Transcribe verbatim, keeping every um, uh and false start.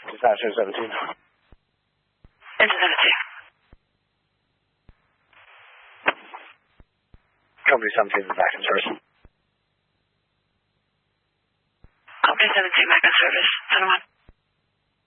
Disaster seventeen. Into seventeen. Company seventeen is back in service. Company seventeen back in service. seven one.